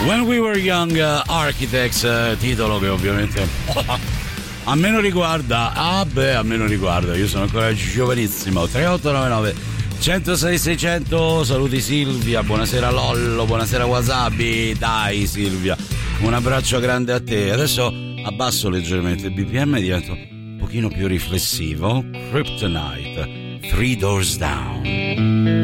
When We Were Young, Architects, titolo che ovviamente a me non riguarda. A me non riguarda, io sono ancora giovanissimo. 3899 106 600. Saluti Silvia, buonasera Lollo, buonasera Wasabi. Dai Silvia, un abbraccio grande a te. Adesso abbasso leggermente il BPM e divento un pochino più riflessivo. Kryptonite, Three Doors Down.